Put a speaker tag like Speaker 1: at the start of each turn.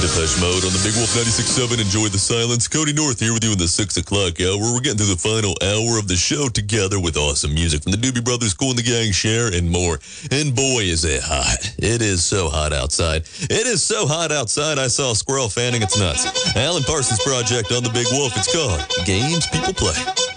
Speaker 1: Depeche Mode on the Big Wolf 96.7. Enjoy the silence. Cody North here with you in the 6 o'clock hour. We're getting through the final hour of the show together with awesome music from the Doobie Brothers, Kool and the Gang, Cher, and more. And boy, is it hot. It is so hot outside. It is so hot outside, I saw a squirrel fanning its nuts. Alan Parsons Project on the Big Wolf. It's called Games People Play.